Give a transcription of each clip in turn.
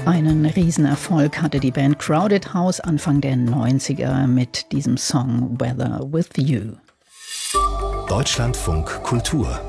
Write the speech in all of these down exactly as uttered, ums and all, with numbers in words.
Einen Riesenerfolg hatte die Band Crowded House Anfang der neunziger mit diesem Song Weather with You. Deutschlandfunk Kultur.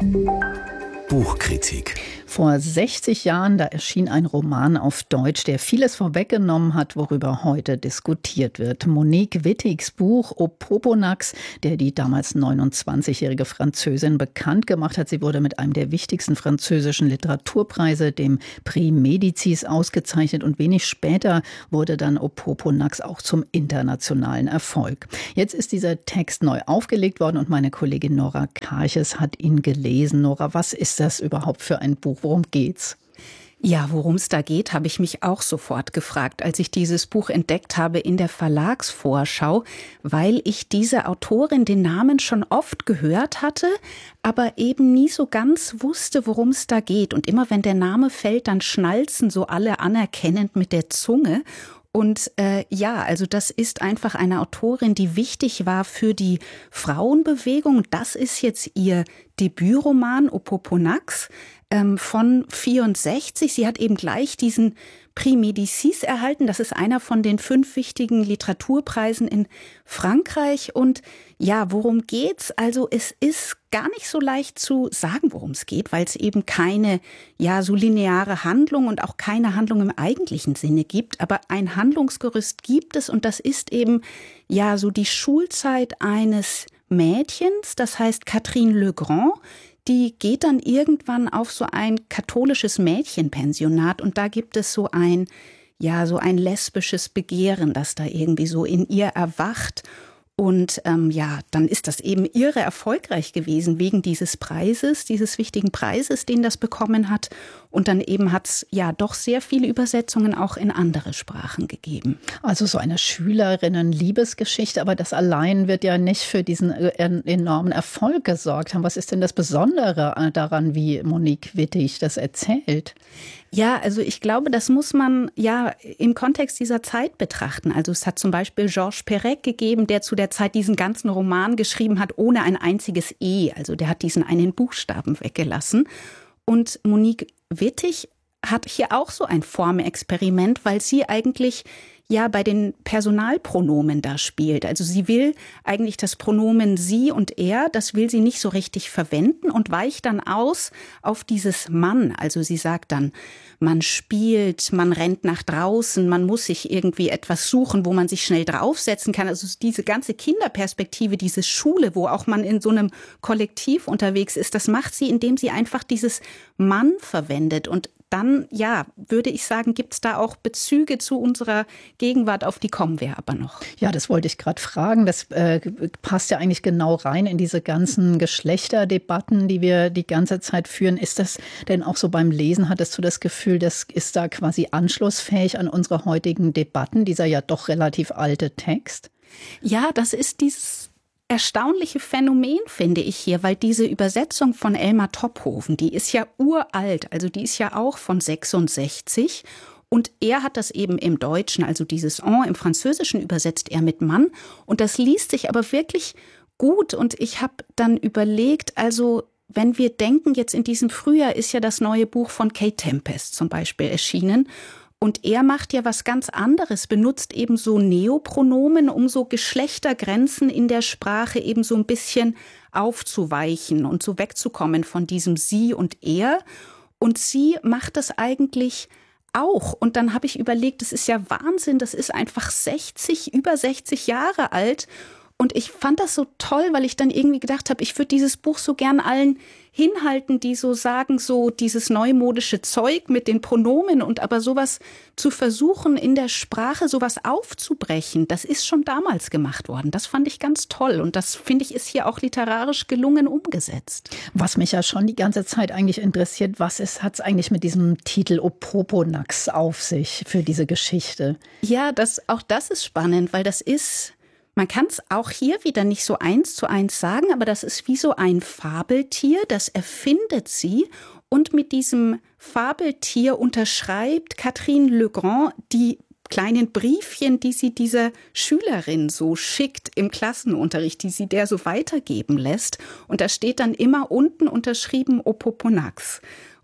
Buchkritik. Vor sechzig Jahren, da erschien ein Roman auf Deutsch, der vieles vorweggenommen hat, worüber heute diskutiert wird. Monique Wittigs Buch Opoponax, der die damals neunundzwanzigjährige Französin bekannt gemacht hat. Sie wurde mit einem der wichtigsten französischen Literaturpreise, dem Prix Médicis, ausgezeichnet. Und wenig später wurde dann Opoponax auch zum internationalen Erfolg. Jetzt ist dieser Text neu aufgelegt worden und meine Kollegin Nora Karches hat ihn gelesen. Nora, was ist das überhaupt für ein Buch? Worum geht's? Ja, worum es da geht, habe ich mich auch sofort gefragt, als ich dieses Buch entdeckt habe in der Verlagsvorschau, weil ich diese Autorin den Namen schon oft gehört hatte, aber eben nie so ganz wusste, worum es da geht. Und immer wenn der Name fällt, dann schnalzen so alle anerkennend mit der Zunge. Und äh, ja, also das ist einfach eine Autorin, die wichtig war für die Frauenbewegung. Das ist jetzt ihr Debütroman Opoponax ähm, von vierundsechzig. Sie hat eben gleich diesen Prix Médicis erhalten. Das ist einer von den fünf wichtigen Literaturpreisen in Frankreich. Und ja, worum geht's? Also es ist gar nicht so leicht zu sagen, worum es geht, weil es eben keine ja so lineare Handlung und auch keine Handlung im eigentlichen Sinne gibt. Aber ein Handlungsgerüst gibt es und das ist eben ja so die Schulzeit eines Mädchens, das heißt Catherine Legrand. Die geht dann irgendwann auf so ein katholisches Mädchenpensionat und da gibt es so ein, ja, so ein lesbisches Begehren, das da irgendwie so in ihr erwacht. Und ähm, ja, dann ist das eben irre erfolgreich gewesen wegen dieses Preises, dieses wichtigen Preises, den das bekommen hat. Und dann eben hat es ja doch sehr viele Übersetzungen auch in andere Sprachen gegeben. Also so eine Schülerinnen-Liebesgeschichte, aber das allein wird ja nicht für diesen enormen Erfolg gesorgt haben. Was ist denn das Besondere daran, wie Monique Wittig das erzählt? Ja, also ich glaube, das muss man ja im Kontext dieser Zeit betrachten. Also es hat zum Beispiel Georges Perec gegeben, der zu der Zeit diesen ganzen Roman geschrieben hat, ohne ein einziges E. Also der hat diesen einen Buchstaben weggelassen. Und Monique Wittig hat hier auch so ein Formexperiment, weil sie eigentlich ja bei den Personalpronomen da spielt. Also sie will eigentlich das Pronomen sie und er, das will sie nicht so richtig verwenden und weicht dann aus auf dieses Mann. Also sie sagt dann, man spielt, man rennt nach draußen, man muss sich irgendwie etwas suchen, wo man sich schnell draufsetzen kann. Also diese ganze Kinderperspektive, diese Schule, wo auch man in so einem Kollektiv unterwegs ist, das macht sie, indem sie einfach dieses Mann verwendet. Und dann, ja, würde ich sagen, gibt es da auch Bezüge zu unserer Gegenwart, auf die kommen wir aber noch. Ja, das wollte ich gerade fragen. Das äh, passt ja eigentlich genau rein in diese ganzen Geschlechterdebatten, die wir die ganze Zeit führen. Ist das denn auch so beim Lesen, hattest du das Gefühl, das ist da quasi anschlussfähig an unsere heutigen Debatten, dieser ja doch relativ alte Text? Ja, das ist dieses erstaunliche Phänomen, finde ich hier, weil diese Übersetzung von Elmar Topphoven, die ist ja uralt, also die ist ja auch von sechsundsechzig und er hat das eben im Deutschen, also dieses En, im Französischen übersetzt er mit Mann und das liest sich aber wirklich gut und ich habe dann überlegt, also wenn wir denken, jetzt in diesem Frühjahr ist ja das neue Buch von Kate Tempest zum Beispiel erschienen. Und er macht ja was ganz anderes, benutzt eben so Neopronomen, um so Geschlechtergrenzen in der Sprache eben so ein bisschen aufzuweichen und so wegzukommen von diesem Sie und Er. Und sie macht das eigentlich auch. Und dann habe ich überlegt, das ist ja Wahnsinn, das ist einfach sechzig, über sechzig Jahre alt. Und ich fand das so toll, weil ich dann irgendwie gedacht habe, ich würde dieses Buch so gern allen hinhalten, die so sagen, so dieses neumodische Zeug mit den Pronomen und aber sowas zu versuchen, in der Sprache sowas aufzubrechen. Das ist schon damals gemacht worden. Das fand ich ganz toll. Und das, finde ich, ist hier auch literarisch gelungen umgesetzt. Was mich ja schon die ganze Zeit eigentlich interessiert, was hat es eigentlich mit diesem Titel Opoponax auf sich für diese Geschichte? Ja, das, auch das ist spannend, weil das ist... Man kann es auch hier wieder nicht so eins zu eins sagen, aber das ist wie so ein Fabeltier, das erfindet sie. Und mit diesem Fabeltier unterschreibt Catherine Legrand die kleinen Briefchen, die sie dieser Schülerin so schickt im Klassenunterricht, die sie der so weitergeben lässt. Und da steht dann immer unten unterschrieben Opoponax.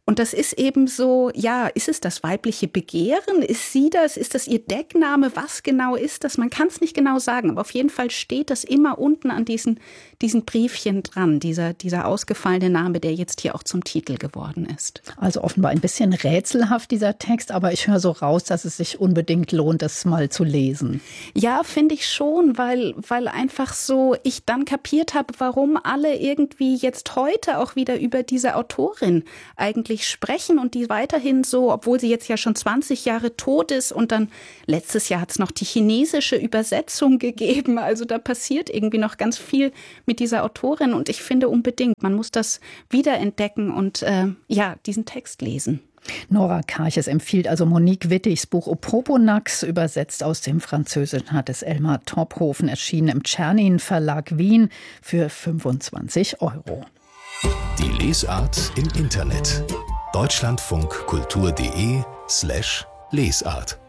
Und das ist eben so, ja, ist es das weibliche Begehren? Ist sie das? Ist das ihr Deckname? Was genau ist das? Man kann es nicht genau sagen, aber auf jeden Fall steht das immer unten an diesen, diesen Briefchen dran, dieser, dieser ausgefallene Name, der jetzt hier auch zum Titel geworden ist. Also offenbar ein bisschen rätselhaft, dieser Text, aber ich höre so raus, dass es sich unbedingt lohnt, das mal zu lesen. Ja, finde ich schon, weil, weil einfach so ich dann kapiert habe, warum alle irgendwie jetzt heute auch wieder über diese Autorin eigentlich sprechen und die weiterhin so, obwohl sie jetzt ja schon zwanzig Jahre tot ist und dann letztes Jahr hat es noch die chinesische Übersetzung gegeben. Also da passiert irgendwie noch ganz viel mit dieser Autorin und ich finde unbedingt, man muss das wiederentdecken und äh, ja, diesen Text lesen. Nora Karches empfiehlt also Monique Wittigs Buch Opoponax, übersetzt aus dem Französischen, hat es Elmar Tophofen, erschienen im Czernin Verlag Wien für fünfundzwanzig Euro. Die Lesart im Internet. deutschlandfunkkultur.de slash Lesart